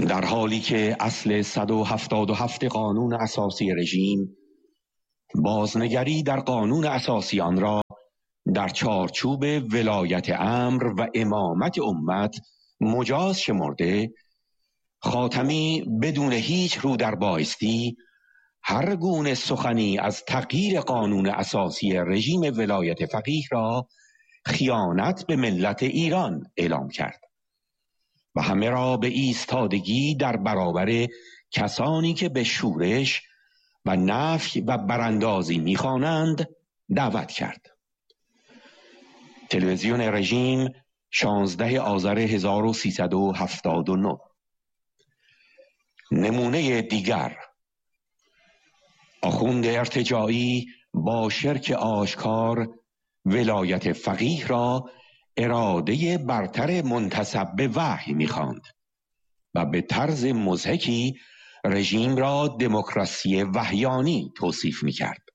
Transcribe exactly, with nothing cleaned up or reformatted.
در حالی که اصل صد و هفتاد و هفت قانون اساسی رژیم بازنگری در قانون اساسی آن را در چارچوب ولایت امر و امامت امت مجاز شمرده، خاتمی بدون هیچ رو در بایستی هر گونه سخنی از تغییر قانون اساسی رژیم ولایت فقیه را خیانت به ملت ایران اعلام کرد و همه را به ایستادگی در برابر کسانی که به شورش و نفی و براندازی می‌خوانند دعوت کرد. تلویزیون رژیم شانزده آذر هزار و سیصد و هفتاد و نه. نمونه دیگر: آخوند ارتجاعی با شرک آشکار ولایت فقیه را اراده برتر منتسب به وحی می‌خواند و به طرز مضحکی رژیم را دموکراسی وحیانی توصیف می‌کرد.